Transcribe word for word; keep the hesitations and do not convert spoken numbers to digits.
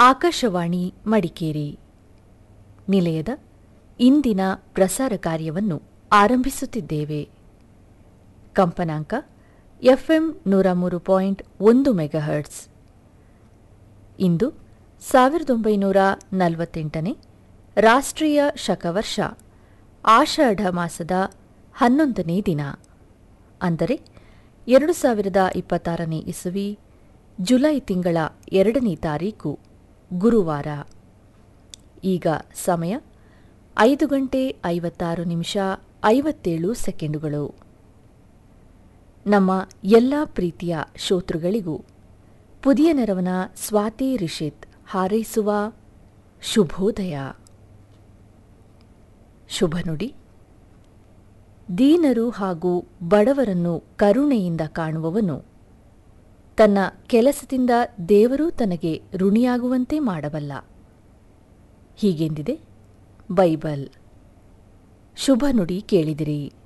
ಆಕಾಶವಾಣಿ ಮಡಿಕೇರಿ ನಿಲಯದ ಇಂದಿನ ಪ್ರಸಾರ ಕಾರ್ಯವನ್ನು ಆರಂಭಿಸುತ್ತಿದ್ದೇವೆ. ಕಂಪನಾಂಕ ಎಫ್ಎಂ ನೂರ ಮೂರು ಪಾಯಿಂಟ್ ಒಂದು ಮೆಗಾಹರ್ಟ್ಸ್. ಇಂದು ಸಾವಿರದ ಒಂಬೈನೂರ ನಲವತ್ತೆಂಟನೇ ರಾಷ್ಟ್ರೀಯ ಶಕವರ್ಷ ಆಷಾಢ ಮಾಸದ ಹನ್ನೊಂದನೇ ದಿನ, ಅಂದರೆ ಎರಡು ಸಾವಿರದ ಇಪ್ಪತ್ತಾರನೇ ಇಸವಿ ಜುಲೈ ತಿಂಗಳ ಎರಡನೇ ತಾರೀಕು ಗುರುವಾರ. ಈಗ ಸಮಯ ಐದು ಗಂಟೆ ಐವತ್ತಾರು ನಿಮಿಷ ಐವತ್ತೇಳು ಸೆಕೆಂಡುಗಳು. ನಮ್ಮ ಎಲ್ಲ ಪ್ರೀತಿಯ ಶ್ರೋತೃಗಳಿಗೂ ಪುದಿಯ ನೆರವನ ಸ್ವಾತಿ ರಿಷಿತ್ ಹಾರೈಸುವ ಶುಭೋದಯ. ಶುಭ ನುಡಿ: ದೀನರು ಹಾಗೂ ಬಡವರನ್ನು ಕರುಣೆಯಿಂದ ಕಾಣುವವನು ತನ್ನ ಕೆಲಸದಿಂದ ದೇವರೂ ತನಗೆ ಋಣಿಯಾಗುವಂತೆ ಮಾಡಬಲ್ಲ. ಹೀಗೆಂದಿದೆ ಬೈಬಲ್. ಶುಭ ನುಡಿ ಕೇಳಿದಿರಿ.